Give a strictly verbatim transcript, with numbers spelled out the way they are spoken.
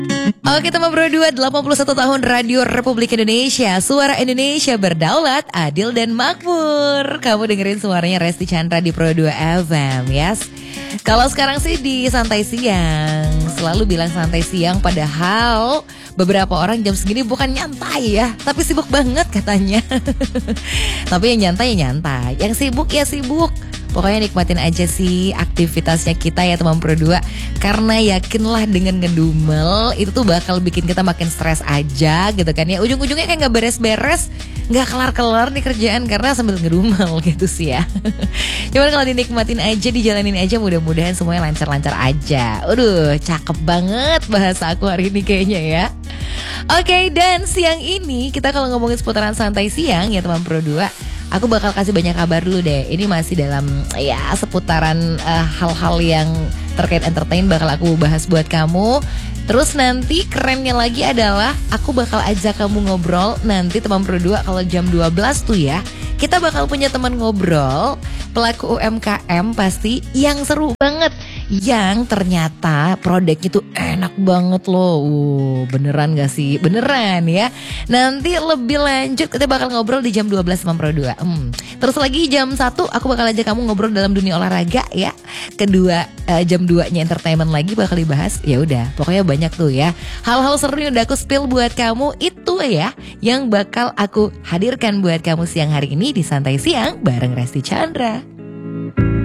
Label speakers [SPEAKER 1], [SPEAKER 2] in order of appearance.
[SPEAKER 1] Oke teman Bro dua, delapan puluh satu tahun Radio Republik Indonesia. Suara Indonesia berdaulat, adil dan makmur. Kamu dengerin suaranya Resti Chandra di Pro dua F M, yes. Kalau sekarang sih di santai siang. Selalu bilang santai siang, padahal beberapa orang jam segini bukan nyantai ya, tapi sibuk banget katanya. Tapi yang nyantai ya nyantai, yang sibuk ya sibuk. Pokoknya nikmatin aja sih aktivitasnya kita ya teman Pro dua. Karena yakinlah dengan ngedumel itu tuh bakal bikin kita makin stres aja gitu kan ya. Ujung-ujungnya kayak gak beres-beres, gak kelar-kelar nih kerjaan karena sambil ngedumel gitu sih ya. Cuman kalau dinikmatin aja, dijalanin aja, mudah-mudahan semuanya lancar-lancar aja. Aduh, cakep banget bahasa aku hari ini kayaknya ya. Oke, okay, dan siang ini kita kalau ngomongin seputaran santai siang ya teman Pro dua, aku bakal kasih banyak kabar dulu deh. Ini masih dalam ya seputaran uh, hal-hal yang terkait entertain bakal aku bahas buat kamu. Terus nanti kerennya lagi adalah aku bakal ajak kamu ngobrol nanti teman Pro dua kalau jam dua belas tuh ya. Kita bakal punya teman ngobrol pelaku U M K M pasti yang seru banget, yang ternyata produknya tuh enak banget loh. Uh, beneran gak sih? Beneran ya. Nanti lebih lanjut kita bakal ngobrol di jam dua belas teman Pro dua. Hmm. Terus lagi jam satu aku bakal ajak kamu ngobrol dalam dunia olahraga ya. Kedua uh, jam dua-nya entertainment lagi bakal dibahas. Ya udah, pokoknya banyak tuh ya. Hal-hal seru yang udah aku spill buat kamu itu ya yang bakal aku hadirkan buat kamu siang hari ini di Santai Siang bareng Resti Chandra.